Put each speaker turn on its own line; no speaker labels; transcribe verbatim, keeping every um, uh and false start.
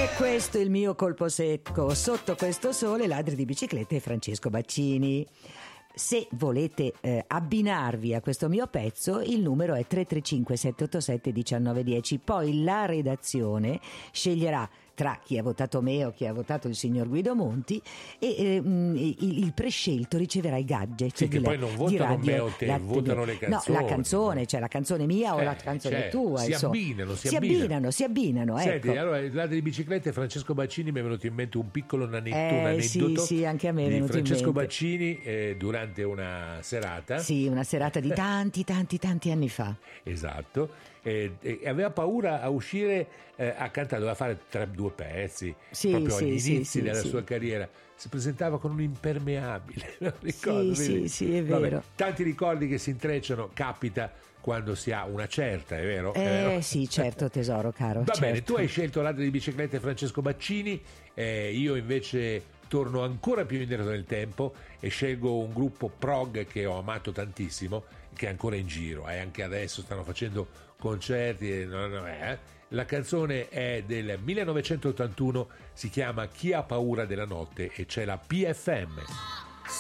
E questo è il mio colpo secco. Sotto questo sole, Ladri di biciclette e Francesco Baccini. Se volete eh, abbinarvi a questo mio pezzo, il numero è tre tre cinque sette otto sette uno nove uno zero. Poi la redazione sceglierà tra chi ha votato me o chi ha votato il signor Guido Monti e eh, il, il prescelto riceverà i gadget.
Sì,
di
che
la,
poi non votano
radio,
me o te,
la,
votano le canzoni.
No, la canzone, cioè la canzone mia
eh,
o la canzone
cioè,
tua.
Si
insomma.
abbinano, si,
si
abbinano.
abbinano, si abbinano.
Senti,
ecco.
allora, Ladri di biciclette, Francesco Baccini, mi è venuto in mente un piccolo nanetto,
Eh,
un aneddoto
sì, sì, anche a me è
di
venuto in
Francesco
mente.
Baccini eh, durante una serata.
Sì, una serata di tanti, tanti, tanti anni fa.
Esatto. E, e aveva paura a uscire eh, a cantare, doveva fare tre, due pezzi
Sì,
proprio
sì,
agli
sì,
inizi
sì,
della
sì.
sua carriera. Si presentava con un impermeabile, me lo ricordo,
Sì,
vedi?
sì, sì, è
Vabbè,
vero.
tanti ricordi che si intrecciano, capita quando si ha una certa, è vero?
Eh
È vero?
sì, certo tesoro caro.
Va
certo.
bene, tu hai scelto Ladri di biciclette Francesco Baccini, eh, io invece torno ancora più indietro nel tempo e scelgo un gruppo prog che ho amato tantissimo, che è ancora in giro, e eh, anche adesso stanno facendo concerti. E no, no, eh. La canzone è del millenovecentottantuno, si chiama Chi ha paura della notte e c'è la P F M.